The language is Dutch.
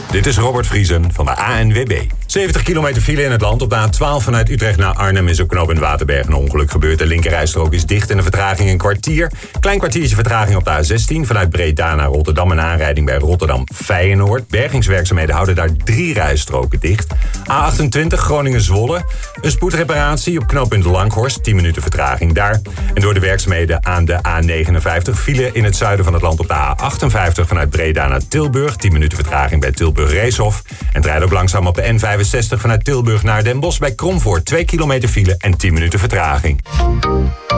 Dit is Robert Vriesen van de ANWB. 70 kilometer file in het land. Op de A12 vanuit Utrecht naar Arnhem is op knooppunt Waterberg een ongeluk gebeurd. De linkerrijstrook is dicht en de vertraging een kwartier. Klein kwartiertje vertraging op de A16 vanuit Breda naar Rotterdam. Een aanrijding bij Rotterdam-Feyenoord. Bergingswerkzaamheden houden daar 3 rijstroken dicht. A28 Groningen-Zwolle. Een spoedreparatie op knooppunt Langhorst. 10 minuten vertraging daar. En door de werkzaamheden aan de A59 file in het zuiden van het land op de A58 vanuit Breda naar Tilburg. 10 minuten vertraging bij Tilburg-Reeshof. En het rijdt ook langzaam op de N65 vanuit Tilburg naar Den Bosch bij Kromvoort. 2 kilometer file en 10 minuten vertraging.